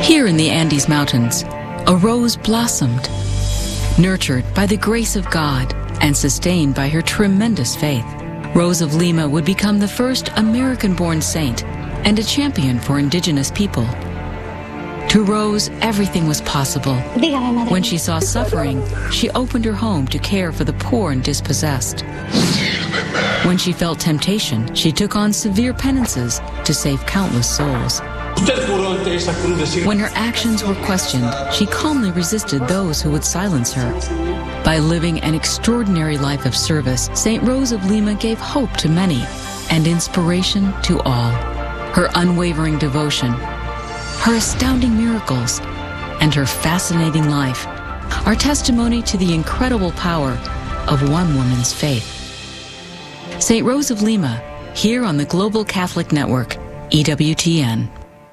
Here in the Andes Mountains, a rose blossomed, nurtured by the grace of God and sustained by her tremendous faith. Rose of Lima would become the first American-born saint and a champion for indigenous people. To Rose, everything was possible. When she saw suffering, she opened her home to care for the poor and dispossessed. When she felt temptation, she took on severe penances to save countless souls. When her actions were questioned, she calmly resisted those who would silence her. By living an extraordinary life of service, St. Rose of Lima gave hope to many and inspiration to all. Her unwavering devotion, her astounding miracles, and her fascinating life are testimony to the incredible power of one woman's faith. St. Rose of Lima, here on the Global Catholic Network, EWTN.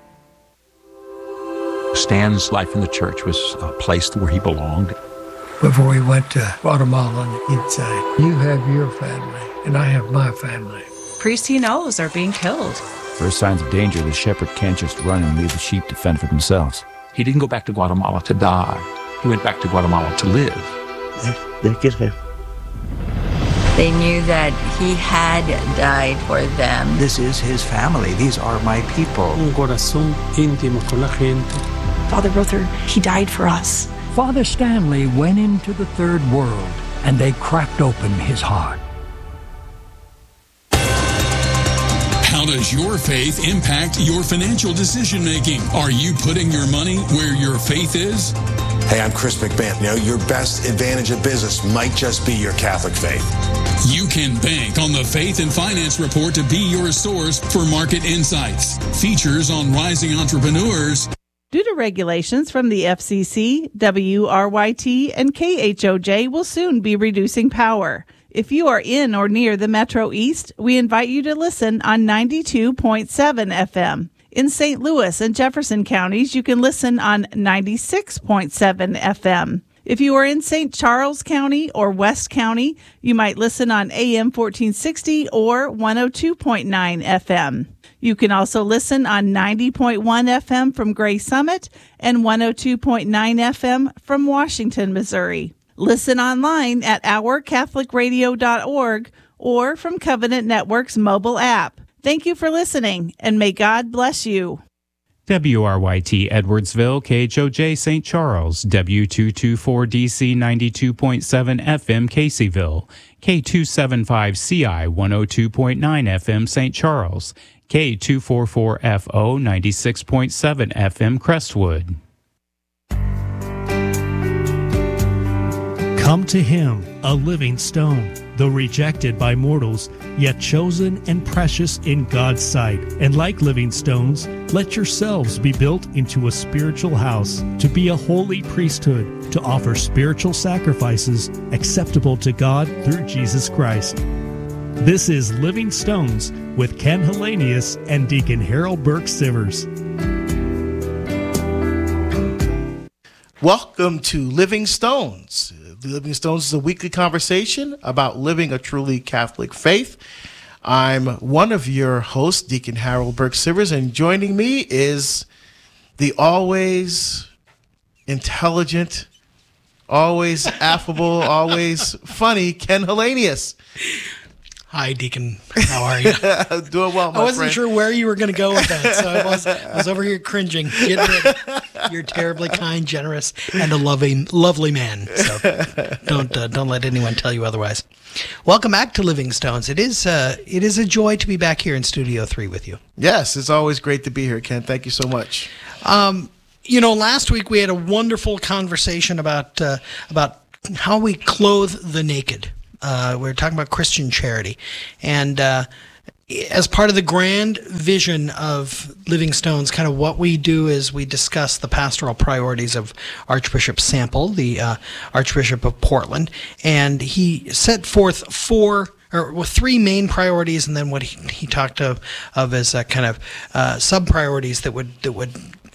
Stan's life in the church was a place where he belonged. Before we went to Guatemala, he'd say, "You have your family, and I have my family." Priests he knows are being killed. If there's signs of danger, the shepherd can't just run and leave the sheep to fend for themselves. He didn't go back to Guatemala to die. He went back to Guatemala to live. They knew that he had died for them. This is his family. These are my people. Un corazón íntimo con la gente. Father Rother, he died for us. Father Stanley went into the third world, and they cracked open his heart. How does your faith impact your financial decision-making? Are you putting your money where your faith is? Hey, I'm Chris McMahon. You know, your best advantage of business might just be your Catholic faith. You can bank on the Faith and Finance Report to be your source for market insights. Features on rising entrepreneurs. Due to regulations from the FCC, WRYT and KHOJ will soon be reducing power. If you are in or near the Metro East, we invite you to listen on 92.7 FM. In St. Louis and Jefferson counties, you can listen on 96.7 FM. If you are in St. Charles County or West County, you might listen on AM 1460 or 102.9 FM. You can also listen on 90.1 FM from Gray Summit and 102.9 FM from Washington, Missouri. Listen online at ourcatholicradio.org or from Covenant Network's mobile app. Thank you for listening, and may God bless you. WRYT Edwardsville, KHOJ St. Charles, W224DC 92.7 FM Caseyville, K275CI 102.9 FM St. Charles, K244FO 96.7 FM Crestwood. Come to him, a living stone, though rejected by mortals, yet chosen and precious in God's sight. And like living stones, let yourselves be built into a spiritual house, to be a holy priesthood, to offer spiritual sacrifices acceptable to God through Jesus Christ. This is Living Stones with Ken Hellenius and Deacon Harold Burke Sivers. Welcome to Living Stones. Living Stones is a weekly conversation about living a truly Catholic faith. I'm one of your hosts, Deacon Harold Burke Sivers, and joining me is the always intelligent, always affable, always funny Ken Hellenius. Hi, Deacon. How are you? Doing well, my friend. I wasn't sure where you were going to go with that, so I was over here cringing. Getting ready. You're terribly kind, generous, and a lovely man. So don't let anyone tell you otherwise. Welcome back to Living Stones. It is a joy to be back here in Studio 3 with you. Yes, it's always great to be here, Ken. Thank you so much. Last week we had a wonderful conversation about how we clothe the naked. We're talking about Christian charity. And as part of the grand vision of Living Stones, kind of what we do is we discuss the pastoral priorities of Archbishop Sample, the Archbishop of Portland. And he set forth three main priorities, and then what he talked of as kind of sub-priorities that would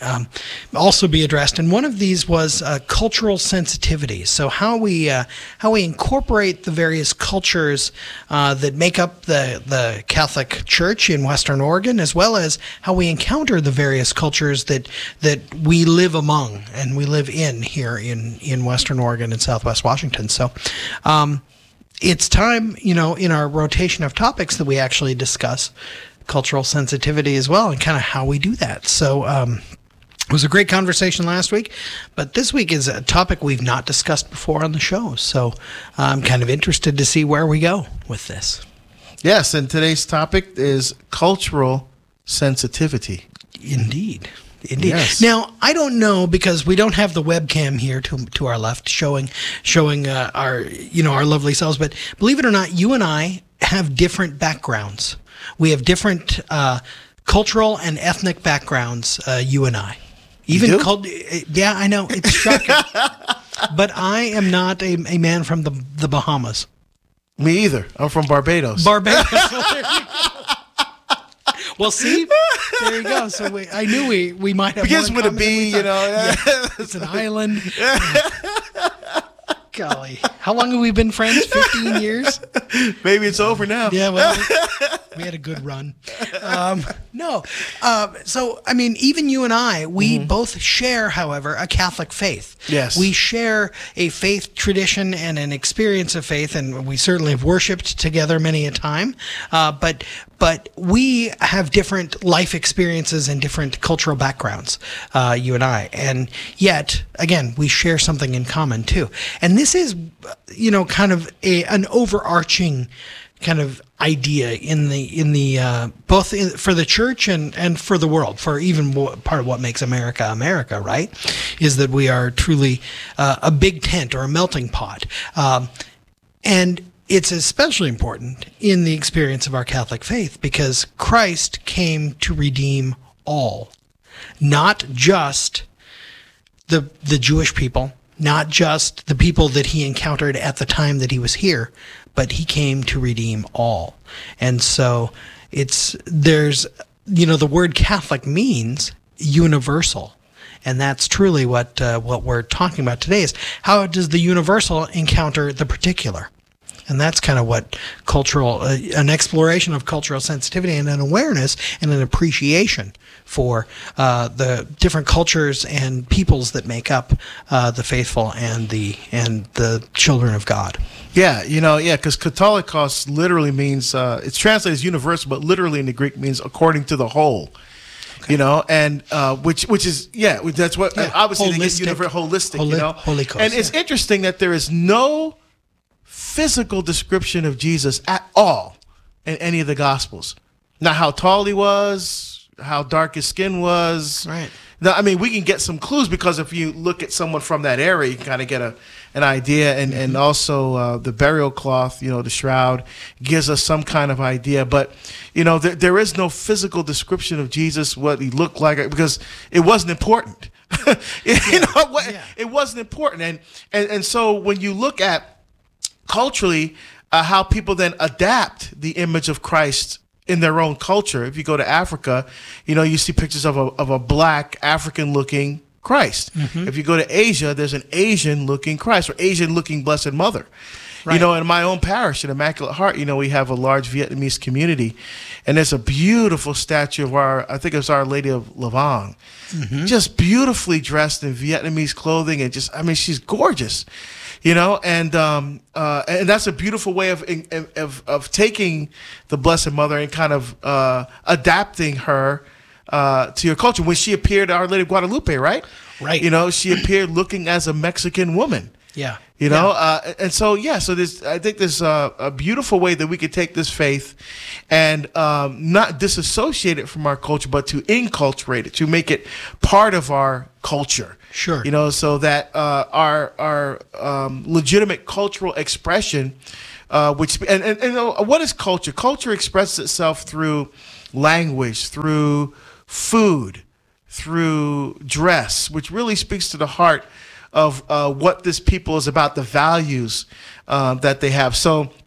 also be addressed. And one of these was cultural sensitivity. So how we incorporate the various cultures that make up the Catholic Church in Western Oregon, as well as how we encounter the various cultures that we live among and we live in here in Western Oregon and Southwest Washington. So it's time, in our rotation of topics that we actually discuss cultural sensitivity as well and kind of how we do that. So it was a great conversation last week, but this week is a topic we've not discussed before on the show. So I'm kind of interested to see where we go with this. Yes, and today's topic is cultural sensitivity. Indeed. Yes. Now, I don't know, because we don't have the webcam here to our left showing our lovely selves, but believe it or not, you and I have different backgrounds. We have different cultural and ethnic backgrounds, you and I. Even called, yeah, I know, it's shocking. But I am not a man from the Bahamas. Me either. I'm from Barbados. Well, see, there you go. So I knew we might have. Begins with a B, Yeah, it's an island. Golly, how long have we been friends? 15 years? Maybe it's over now. Yeah, well, we had a good run. So, I mean, even you and I, we both share, however, a Catholic faith. Yes. We share a faith tradition and an experience of faith, and we certainly have worshipped together many a time. But we have different life experiences and different cultural backgrounds, you and I. And yet, again, we share something in common, too. And this is, kind of an overarching kind of idea in the both for the church and for the world, for even part of what makes America America, right? Is that we are truly a big tent or a melting pot. And it's especially important in the experience of our Catholic faith because Christ came to redeem all, not just the Jewish people, not just the people that he encountered at the time that he was here, but he came to redeem all. And so the word Catholic means universal. And that's truly what we're talking about today is how does the universal encounter the particular? And that's kind of what an exploration of cultural sensitivity and an awareness and an appreciation for the different cultures and peoples that make up the faithful and the children of God. Yeah, because Katholikos literally means, it's translated as universal, but literally in the Greek means according to the whole. Okay. And which is, that's what, obviously holistic, holistic, Holikos, and it's interesting that there is no physical description of Jesus at all in any of the Gospels. Not how tall he was, how dark his skin was. Right. Now, I mean, we can get some clues because if you look at someone from that area, you can kind of get an idea. And also the burial cloth, the shroud, gives us some kind of idea. But, there is no physical description of Jesus, what he looked like, because it wasn't important. It wasn't important. And so when you look at culturally, how people then adapt the image of Christ in their own culture. If you go to Africa, you see pictures of a black African-looking Christ. Mm-hmm. If you go to Asia, there's an Asian-looking Christ or Asian-looking Blessed Mother. Right. In my own parish, in Immaculate Heart, we have a large Vietnamese community, and there's a beautiful statue of I think it's Our Lady of Lavang, just beautifully dressed in Vietnamese clothing, and she's gorgeous. And that's a beautiful way of taking the Blessed Mother and kind of adapting her to your culture. When she appeared, Our Lady of Guadalupe, right? Right. She appeared looking as a Mexican woman. Yeah. And so I think there's a beautiful way that we could take this faith and not disassociate it from our culture, but to inculturate it, to make it part of our culture. Sure. So that our legitimate cultural expression, what is culture? Culture expresses itself through language, through food, through dress, which really speaks to the heart of what this people is about, the values that they have. So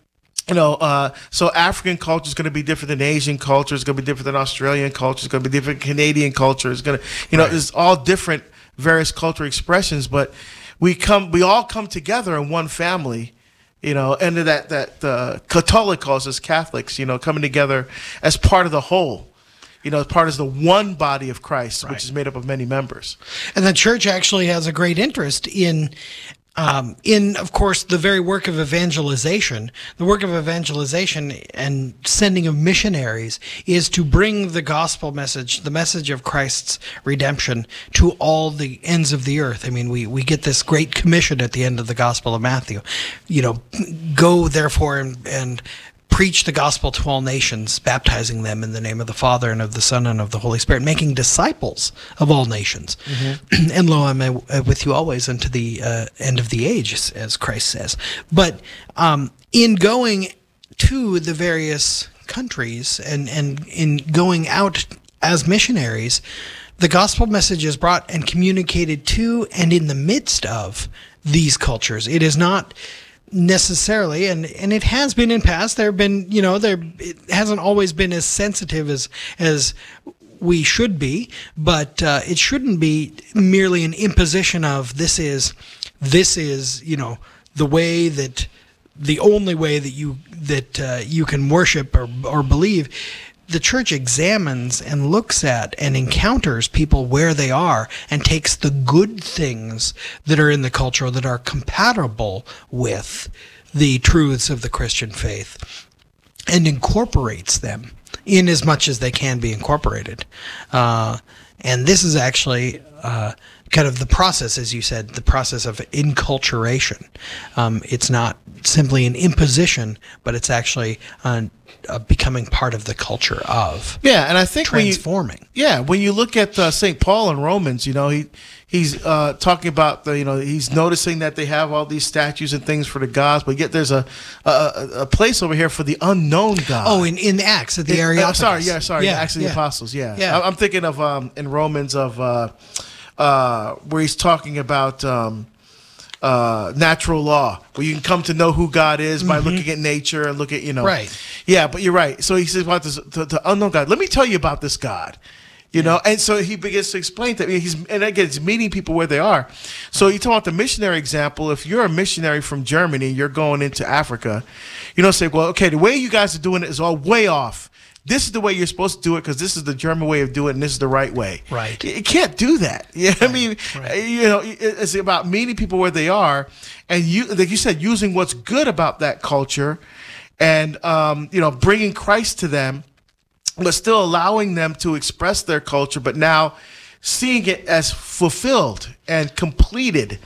So African culture is going to be different than Asian culture. It's going to be different than Australian culture. It's going to be different than Canadian culture. It's going to, there's all different various cultural expressions, but we all come together in one family, and that Catholicos as Catholics, coming together as part of the whole. As part of the one body of Christ, which is made up of many members. And the church actually has a great interest in, of course, the very work of evangelization. The work of evangelization and sending of missionaries is to bring the gospel message, the message of Christ's redemption, to all the ends of the earth. I mean, we get this great commission at the end of the Gospel of Matthew. Go therefore and preach the gospel to all nations, baptizing them in the name of the Father and of the Son and of the Holy Spirit, making disciples of all nations. Mm-hmm. And lo, I'm with you always unto the end of the age, as Christ says. But in going to the various countries and in going out as missionaries, the gospel message is brought and communicated to and in the midst of these cultures. It is not necessarily, and it has been in past. There have been, it hasn't always been as sensitive as we should be, but it shouldn't be merely an imposition of this is the way that the only way that you can worship or believe. The church examines and looks at and encounters people where they are and takes the good things that are in the culture that are compatible with the truths of the Christian faith and incorporates them in as much as they can be incorporated. And this is actually kind of the process, as you said, the process of inculturation. It's not simply an imposition, but it's actually becoming part of the culture of and I think transforming. When you look at St. Paul in Romans, he's talking about he's noticing that they have all these statues and things for the gods, but yet there's a place over here for the unknown God. Oh, in Acts at the Areopagus. Acts of the Apostles. I'm thinking of in Romans of where he's talking about natural law, where you can come to know who God is by looking at nature and look at right. But you're right. So he says about this the unknown God. Let me tell you about this God. And so he begins to explain that he's meeting people where they are. So you talk about the missionary example. If you're a missionary from Germany, you're going into Africa, you don't say, well, okay, the way you guys are doing it is all way off. This is the way you're supposed to do it because this is the German way of doing it, and this is the right way. Right. You can't do that. I mean, it's about meeting people where they are, and like you said, using what's good about that culture, and bringing Christ to them, but still allowing them to express their culture, but now seeing it as fulfilled and completed,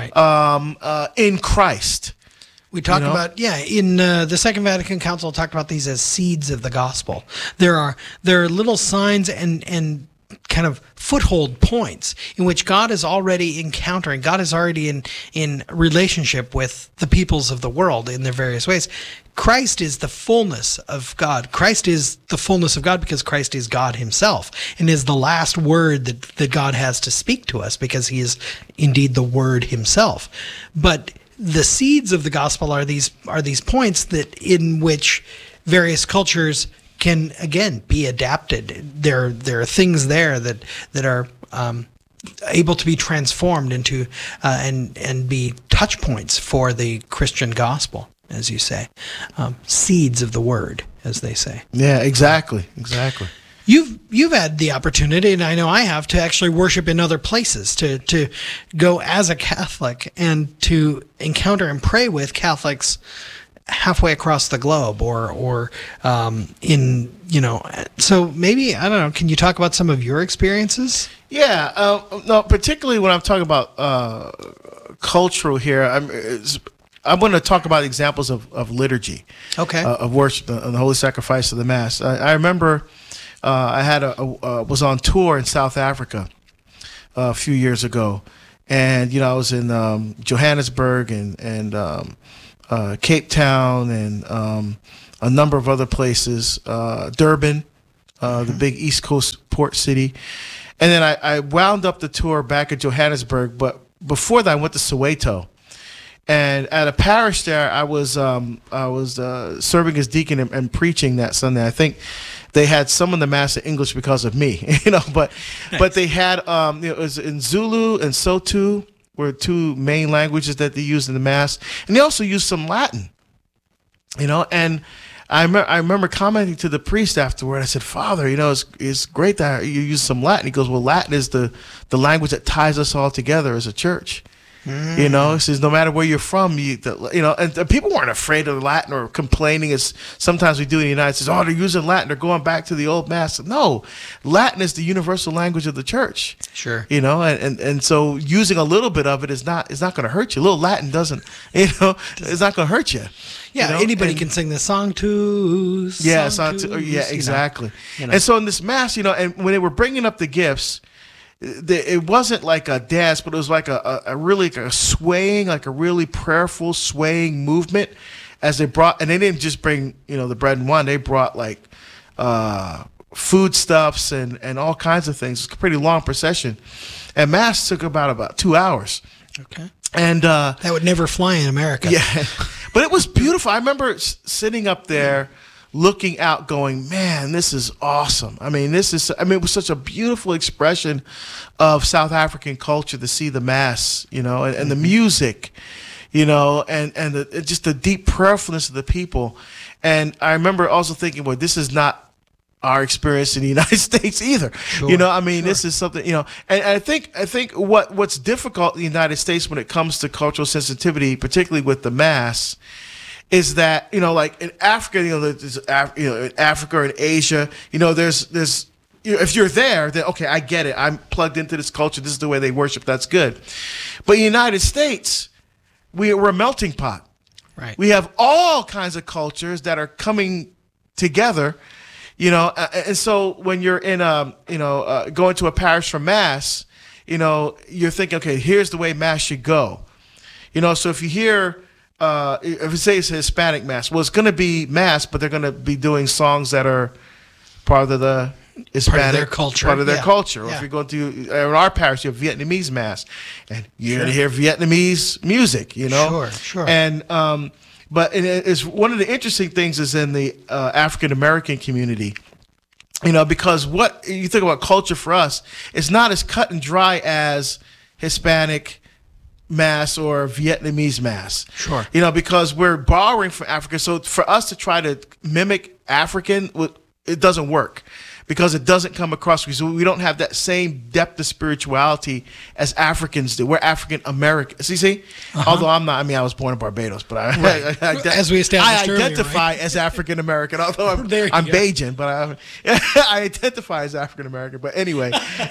in Christ. We talk about, in the Second Vatican Council talked about these as seeds of the gospel. There are little signs and kind of foothold points in which God is already encountering. God is already in relationship with the peoples of the world in their various ways. Christ is the fullness of God. Christ is the fullness of God because Christ is God himself and is the last word that God has to speak to us because he is indeed the word himself. But the seeds of the gospel are these points that in which various cultures can again be adapted. There are things there that are able to be transformed into and be touch points for the Christian gospel, as you say, seeds of the word, as they say. Yeah, exactly. You've had the opportunity, and I know I have, to actually worship in other places, to go as a Catholic and to encounter and pray with Catholics halfway across the globe, or so maybe, I don't know, can you talk about some of your experiences? No, particularly when I'm talking about cultural here, I'm going to talk about examples of liturgy, of worship, the holy sacrifice of the Mass. I remember I was on tour in South Africa a few years ago, and I was in Johannesburg and Cape Town and a number of other places, Durban, the big East Coast port city, and then I wound up the tour back at Johannesburg. But before that, I went to Soweto. And at a parish there, I was serving as deacon and preaching that Sunday. I think they had some of the mass in English because of me, but they had it was in Zulu and Sotho were two main languages that they used in the mass, and they also used some Latin, and I remember commenting to the priest afterward. I said, "Father, it's great that you use some Latin." He goes, "Well, Latin is the language that ties us all together as a church." He says no matter where you're from, and people weren't afraid of Latin or complaining as sometimes we do in the United States. Oh, they're using Latin. They're going back to the old mass. No, Latin is the universal language of the church. Sure. And so using a little bit of it is not going to hurt you. A little Latin doesn't, it's not going to hurt you. Yeah, anybody can sing the song too. Yeah, exactly. And so in this mass, and when they were bringing up the gifts, it wasn't like a dance, but it was like a really swaying, like a really prayerful swaying movement as they brought, and they didn't just bring, the bread and wine. They brought like foodstuffs and all kinds of things. It's a pretty long procession. And mass took about 2 hours. Okay. And that would never fly in America. Yeah. But it was beautiful. I remember sitting up there looking out going, man, this is awesome. I mean, it was such a beautiful expression of South African culture to see the mass, and the music, and just the deep prayerfulness of the people. And I remember also thinking, well, this is not our experience in the United States either. Sure, This is something, and I think what's difficult in the United States when it comes to cultural sensitivity, particularly with the mass, is that like in Africa, in Africa or in Asia, there's if you're there, then okay, I get it. I'm plugged into this culture. This is the way they worship. That's good. But in the United States, we're a melting pot. Right. We have all kinds of cultures that are coming together, and so when you're in going to a parish for mass, you're thinking, okay, here's the way mass should go. So if you hear if you say it's a Hispanic mass, well, it's going to be mass, but they're going to be doing songs that are part of the Hispanic part of their culture. Or if you're going to in our parish, you have Vietnamese mass, and you're going to hear Vietnamese music. Sure. And but it's one of the interesting things is in the African American community. Because what you think about culture for us, it's not as cut and dry as Hispanic mass or Vietnamese mass. Sure. Because we're borrowing from Africa. So for us to try to mimic African, it doesn't work because it doesn't come across. So we don't have that same depth of spirituality as Africans do. We're African American. See? Although I'm not, I was born in Barbados, but as we established I identify as African American, although I'm Bajan, but I identify as African American. But anyway.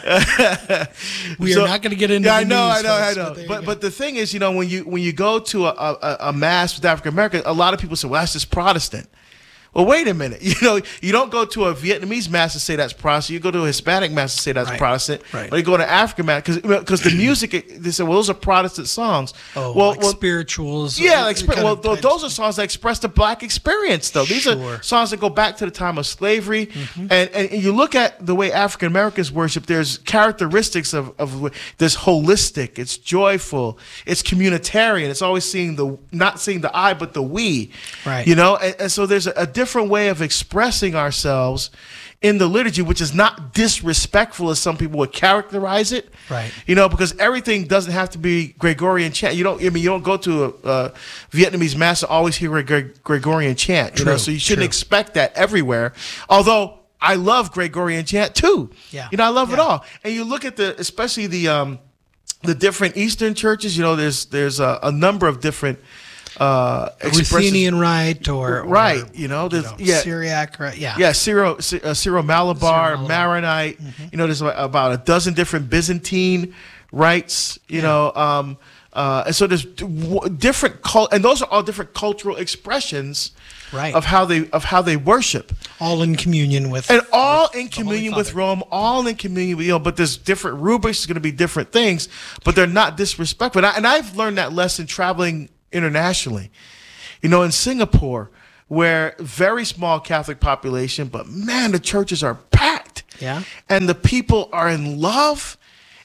We are not going to get into I know. But the thing is, when you go to a mass with African American, a lot of people say, well, that's just Protestant. Well, wait a minute. You don't go to a Vietnamese mass and say that's Protestant. You go to a Hispanic mass and say that's Protestant. Right. Or you go to African mass because the music, they say, well, those are Protestant songs. Oh, well, spirituals. Yeah, those are songs that express the black experience, though. These are songs that go back to the time of slavery. Mm-hmm. And you look at the way African Americans worship, there's characteristics of this holistic, it's joyful, it's communitarian, it's always not seeing the I, but the we. Right. And so there's a different way of expressing ourselves in the liturgy, which is not disrespectful as some people would characterize it. Right. Because everything doesn't have to be Gregorian chant. You don't go to a Vietnamese mass and always hear a Gregorian chant. So you shouldn't expect that everywhere. Although I love Gregorian chant too. Yeah. I love it all. And you look at especially the different Eastern churches. There's a number of different Ruthenian Rite or Syriac, right? Syro-Malabar, Maronite. Mm-hmm. There's about a dozen different Byzantine rites. And so there's different and those are all different cultural expressions. Right. Of how they worship, all in communion with, and all in communion with Rome, all in communion with But there's different rubrics. There's going to be different things, but they're not disrespectful. And I've learned that lesson traveling internationally. In Singapore, where very small Catholic population, but man, the churches are packed. Yeah. And the people are in love.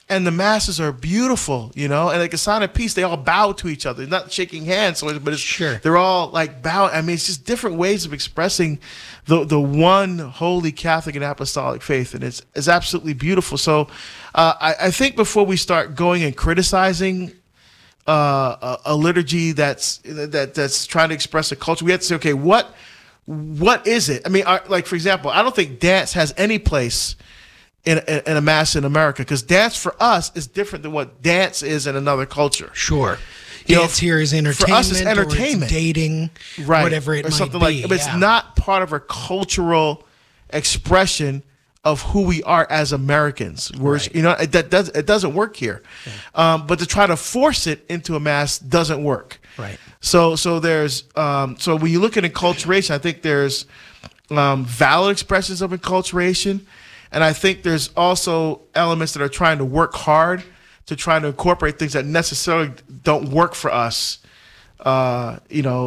and the masses are beautiful, and like a sign of peace, they all bow to each other, not shaking hands, but it's they're all like bow. I mean, it's just different ways of expressing the one holy Catholic and Apostolic faith, and it's absolutely beautiful. So, I think before we start going and criticizing a liturgy that's trying to express a culture, we have to say, okay, what is it? I mean, like for example, I don't think dance has any place in a mass in America, because dance for us is different than what dance is in another culture. Sure. Dance here is entertainment. For us, it's entertainment. Or it's dating, right, whatever it or might something be. Like, but it's not part of our cultural expression of who we are as Americans. Right. It doesn't work here. Yeah. But to try to force it into a mass doesn't work. Right. So there's so when you look at enculturation, I think there's valid expressions of enculturation. And I think there's also elements that are trying to work hard to try to incorporate things that necessarily don't work for us, trying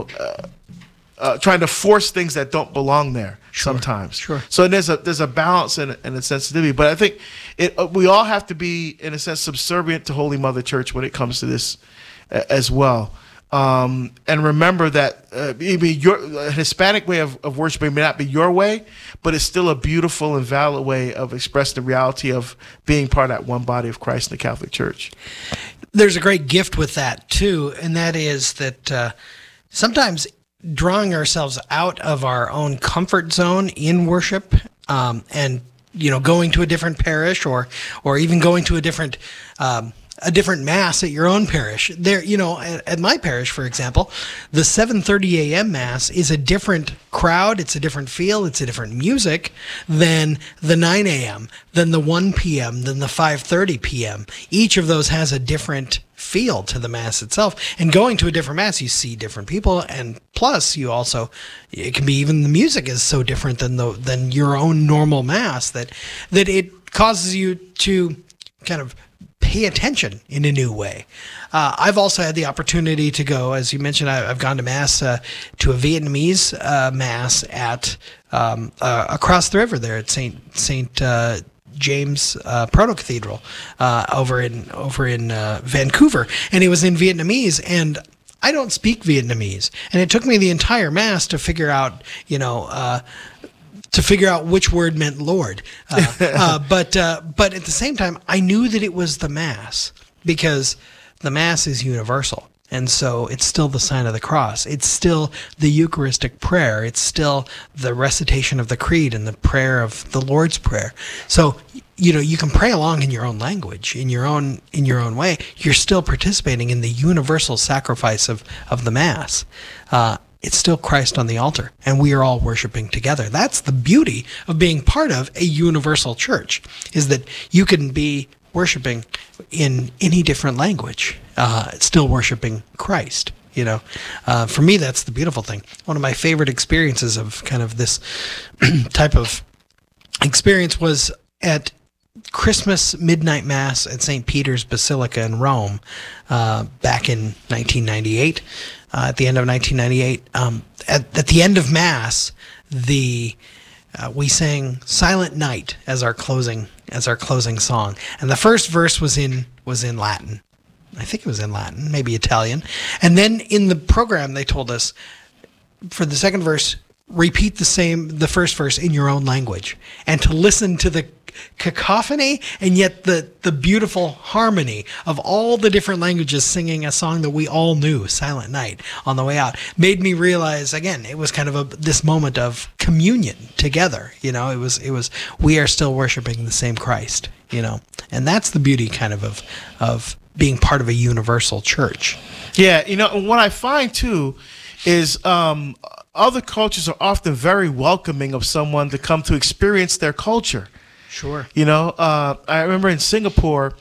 to force things that don't belong there sometimes. Sure. So there's a balance and a sensitivity. But I think we all have to be, in a sense, subservient to Holy Mother Church when it comes to this as well. And remember that your Hispanic way of worshiping may not be your way, but it's still a beautiful and valid way of expressing the reality of being part of that one body of Christ in the Catholic Church. There's a great gift with that too, and that is that sometimes drawing ourselves out of our own comfort zone in worship, and going to a different parish or even going to a different mass at your own parish. There, at my parish, for example, the 7:30 a.m. mass is a different crowd, it's a different feel, it's a different music than the 9 a.m., than the 1 p.m., than the 5:30 p.m. Each of those has a different feel to the mass itself. And going to a different mass, you see different people, and plus it can be even the music is so different than your own normal mass that it causes you to kind of pay attention in a new way. I've also had the opportunity to go, as you mentioned, I've gone to mass, to a Vietnamese mass at across the river there at St. James Proto Cathedral over in Vancouver, and it was in Vietnamese, and I don't speak Vietnamese, and it took me the entire mass to figure out, which word meant Lord. But at the same time, I knew that it was the Mass, because the Mass is universal. And so it's still the sign of the cross. It's still the Eucharistic prayer. It's still the recitation of the Creed and the prayer of the Lord's Prayer. So, you can pray along in your own language, in your own way. You're still participating in the universal sacrifice of the Mass. It's still Christ on the altar, and we are all worshiping together. That's the beauty of being part of a universal church, is that you can be worshiping in any different language, still worshiping Christ. For me, that's the beautiful thing. One of my favorite experiences of kind of this type of experience was at Christmas midnight mass at St. Peter's Basilica in Rome back in 1998. At the end of 1998, at the end of mass, we sang "Silent Night" as our closing song, and the first verse was in Latin. I think it was in Latin, maybe Italian. And then in the program, they told us for the second verse, repeat the first verse in your own language, and to listen to the cacophony and yet the beautiful harmony of all the different languages singing a song that we all knew, Silent Night, on the way out, made me realize, again, it was kind of this moment of communion together. It was we are still worshiping the same Christ, and that's the beauty kind of being part of a universal church. Yeah, what I find too is other cultures are often very welcoming of someone to come to experience their culture. Sure. I remember in Singapore,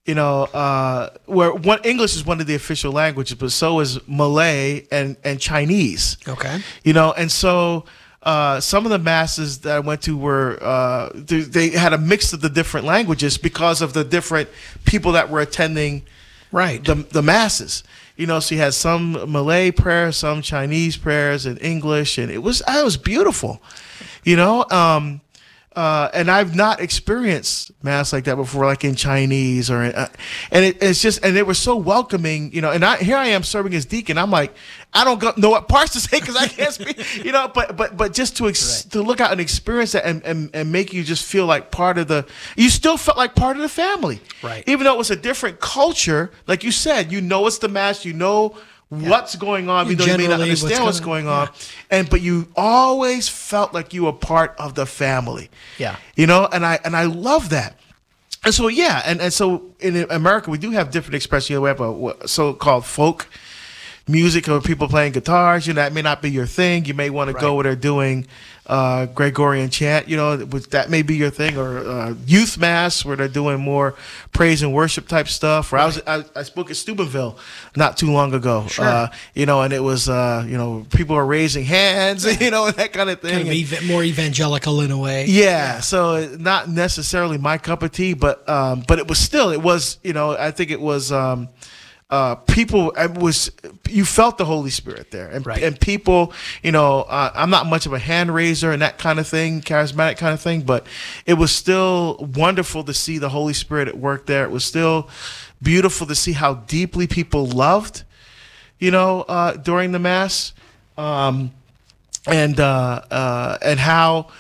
where English is one of the official languages, but so is Malay and Chinese. Okay. And so some of the masses that I went to were they had a mix of the different languages because of the different people that were attending. Right. The masses. So you had some Malay prayers, some Chinese prayers, and English, and it was beautiful. And I've not experienced Mass like that before, like in Chinese and it's just, and they were so welcoming, and here I am serving as deacon. I'm like, I don't know what parts to say because I can't speak, but just to look out and experience that and make you just feel like you still felt like part of the family. Right. Even though it was a different culture, like you said, it's the Mass, what's going on, even though you may not understand what's going on. But you always felt like you were part of the family. Yeah. And I love that. And so, and so in America, we do have different expressions. We have a so-called folk music of people playing guitars. That may not be your thing. You may want to go where they're doing Gregorian chant, that may be your thing, or youth mass where they're doing more praise and worship type stuff. Where I spoke at Steubenville not too long ago, Sure. And it was, people are raising hands, and that kind of thing. Kind of more evangelical in a way. Yeah, so not necessarily my cup of tea, but it was still, I think it was, you felt the Holy Spirit there, and people, I'm not much of a hand raiser and that kind of thing, charismatic kind of thing, but it was still wonderful to see the Holy Spirit at work there. It was still beautiful to see how deeply people loved, during the Mass, and how,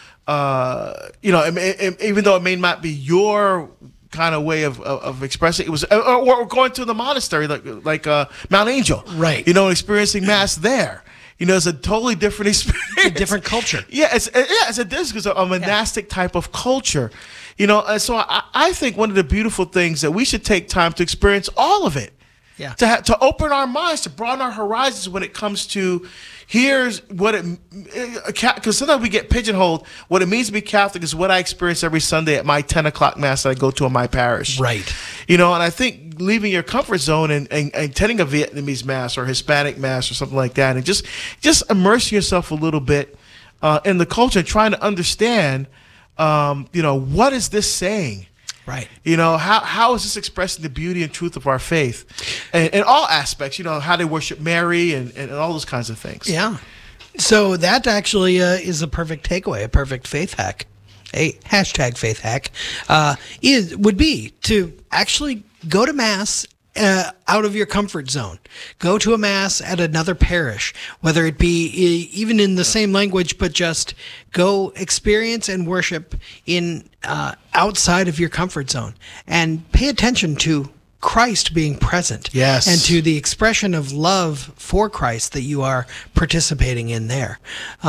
even though it may not be your kind of way of expressing it, was or going to the monastery like Mount Angel, right? Experiencing Mass there. It's a totally different experience, a different culture. It's a monastic type of culture, And so I think one of the beautiful things that we should take time to experience all of it. Yeah. To open our minds, to broaden our horizons when it comes to here's what because sometimes we get pigeonholed. What it means to be Catholic is what I experience every Sunday at my 10 o'clock Mass that I go to in my parish. Right. And I think leaving your comfort zone and attending a Vietnamese Mass or Hispanic Mass or something like that, and just immerse yourself a little bit in the culture and trying to understand, what is this saying? Right. How is this expressing the beauty and truth of our faith in all aspects, how they worship Mary and all those kinds of things. Yeah. So that actually is a perfect takeaway, a perfect faith hack. A hashtag faith hack would be to actually go to Mass out of your comfort zone. Go to a Mass at another parish, whether it be even in the same language, but just go experience and worship in outside of your comfort zone, and pay attention to Christ being present. Yes. And to the expression of love for Christ that you are participating in there.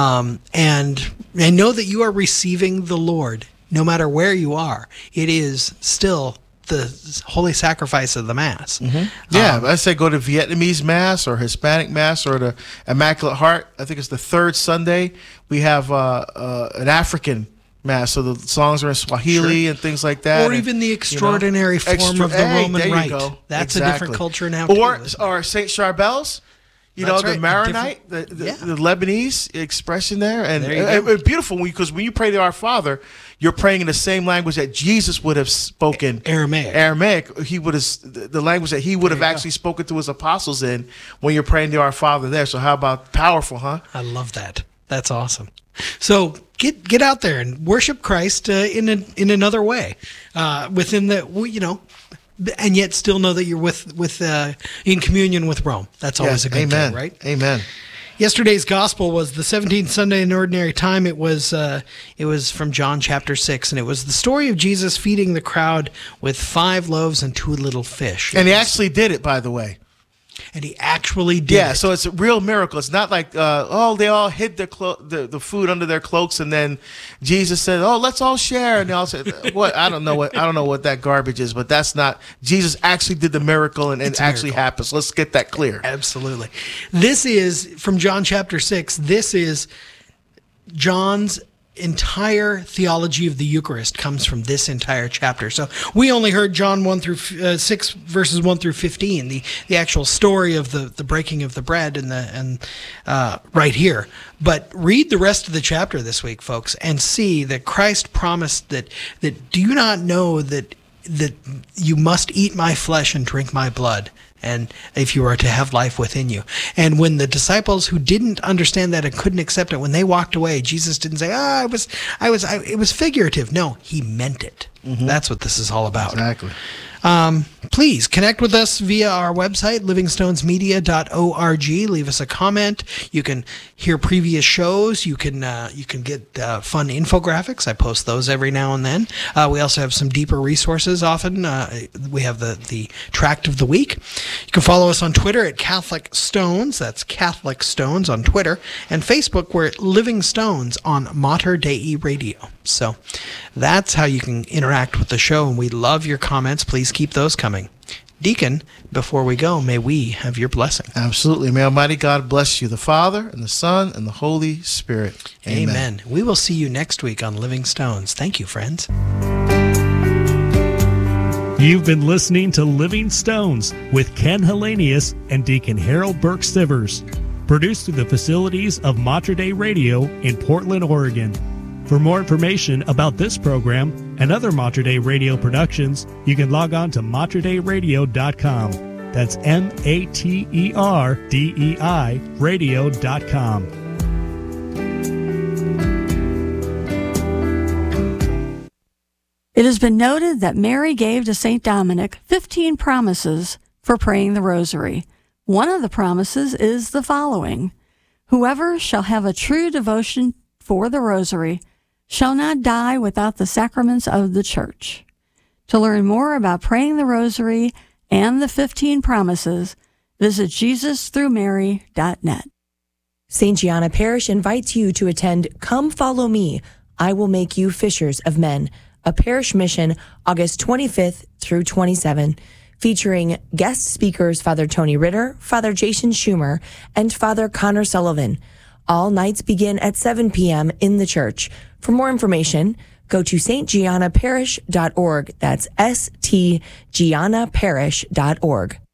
And know that you are receiving the Lord no matter where you are. It is still the holy sacrifice of the Mass. Mm-hmm. Yeah, I say go to Vietnamese Mass or Hispanic Mass or the Immaculate Heart. I think it's the third Sunday. We have an African Mass, so the songs are in Swahili and things like that. Or even the extraordinary form of the Roman Rite. That's a different culture now, or St. Charbel's. The Maronite, the Lebanese expression there, and beautiful because when you pray to Our Father, you're praying in the same language that Jesus would have spoken. Aramaic. He would have the language that he would have actually spoken to his apostles in when you're praying to Our Father there. So how about powerful, huh? I love that. That's awesome. So get out there and worship Christ in another way, within the and yet still know that you're with in communion with Rome. That's always a good thing, right? Amen. Yesterday's gospel was the 17th Sunday in Ordinary Time. It was from John chapter 6, and it was the story of Jesus feeding the crowd with 5 loaves and 2 little fish. And he actually did it, by the way. And he actually did. Yeah, so it's a real miracle. It's not like, they all hid the food under their cloaks, and then Jesus said, let's all share. And they all said, what? I don't know what that garbage is, but that's not. Jesus actually did the miracle, and it actually happens. Let's get that clear. Absolutely. This is from John chapter 6. This is John's entire theology of the Eucharist comes from this entire chapter. So we only heard John 1 through 6 verses 1 through 15, the actual story of the breaking of the bread and right here. But read the rest of the chapter this week, folks, and see that Christ promised that do you not know that that you must eat my flesh and drink my blood, and if you are to have life within you. And when the disciples who didn't understand that and couldn't accept it, when they walked away, Jesus didn't say, it was figurative. No, he meant it. Mm-hmm. That's what this is all about. Exactly. Please connect with us via our website, livingstonesmedia.org. Leave us a comment. You can hear previous shows. You can get fun infographics. I post those every now and then. We also have some deeper resources often. We have the Tract of the Week. You can follow us on Twitter at Catholic Stones. That's Catholic Stones on Twitter. And Facebook, we're at Living Stones on Mater Dei Radio. So that's how you can interact with the show, and we love your comments. Please keep those coming. Deacon, before we go, may we have your blessing. Absolutely. May Almighty God bless you, the Father, and the Son, and the Holy Spirit. Amen. We will see you next week on Living Stones. Thank you, friends. You've been listening to Living Stones with Ken Hellenius and Deacon Harold Burke Sivers, produced through the facilities of Mater Dei Radio in Portland, Oregon. For more information about this program and other Mater Dei Radio productions, you can log on to materdeiradio.com. That's MATERDEI radio.com. It has been noted that Mary gave to St. Dominic 15 promises for praying the rosary. One of the promises is the following: whoever shall have a true devotion for the rosary shall not die without the sacraments of the Church. To learn more about praying the rosary and the 15 promises, visit JesusThroughMary.net. St. Gianna Parish invites you to attend Come Follow Me, I Will Make You Fishers of Men, a parish mission August 25th through 27, featuring guest speakers Father Tony Ritter, Father Jason Schumer, and Father Connor Sullivan. All nights begin at 7 p.m. in the church. For more information, go to stgiannaparish.org. That's stgiannaparish.org.